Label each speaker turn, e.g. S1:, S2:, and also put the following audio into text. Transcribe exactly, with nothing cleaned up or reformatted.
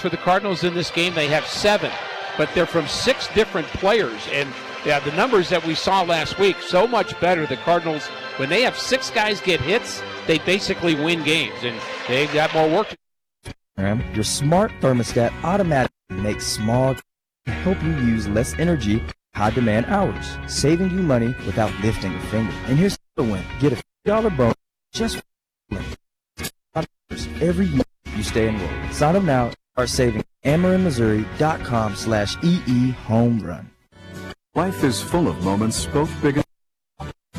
S1: for the Cardinals in this game. They have seven, but they're from six different players. And yeah, the numbers that we saw last week, so much better. The Cardinals, when they have six guys get hits, they basically win games, and they've got more work to do.
S2: Your smart thermostat automatically makes small to help you use less energy, high demand hours, saving you money without lifting a finger. And here's the win. Get a fifty dollars bonus just for every month you stay enrolled. Sign up now. Start saving. Ameren Missouri dot com slash E E home run.
S3: Life is full of moments both big and